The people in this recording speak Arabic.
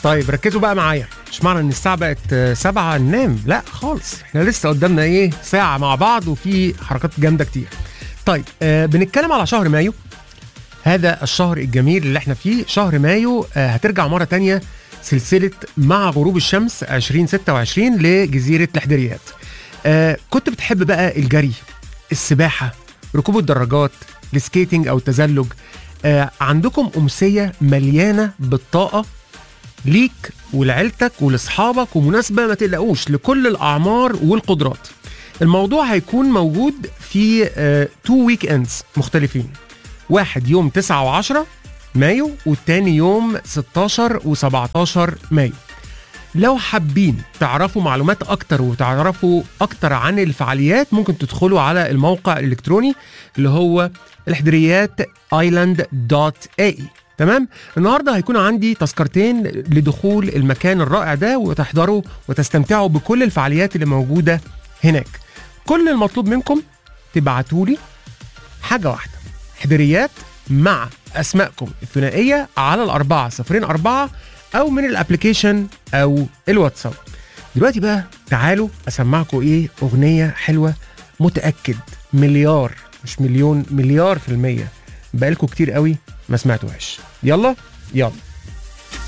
طيب ركزوا بقى معايا، مش معنى ان الساعه بقت 7 ننام، لا خالص، احنا لسه قدامنا ايه ساعه مع بعض وفي حركات جامده كتير. طيب بنتكلم على شهر مايو، هذا الشهر الجميل اللي احنا فيه، شهر مايو. هترجع مرة تانية سلسلة مع غروب الشمس 2026 لجزيرة الحدريات. كنت بتحب بقى الجري، السباحة، ركوب الدراجات، السكيتنج أو التزلج. عندكم أمسية مليانة بالطاقة ليك ولعيلتك ولأصحابك، ومناسبة ما تقلقوش لكل الأعمار والقدرات. الموضوع هيكون موجود في 2 ويك اندز مختلفين، واحد يوم 9 و10 مايو والتاني يوم 16 و17 مايو. لو حابين تعرفوا معلومات اكتر وتعرفوا اكتر عن الفعاليات، ممكن تدخلوا على الموقع الالكتروني اللي هو الحدريات island.ae. تمام. النهارده هيكون عندي تذكرتين لدخول المكان الرائع ده وتحضروا وتستمتعوا بكل الفعاليات اللي موجوده هناك. كل المطلوب منكم تبعتولي حاجه واحده، حدريات مع اسمائكم الثنائيه على 4004 او من الابليكيشن او الواتساب. دلوقتي بقى تعالوا اسمعكم ايه اغنيه حلوه، متاكد مليار مش مليون، مليار في الميه بقالكم كتير قوي ما سمعتوهاش. يلا يلا.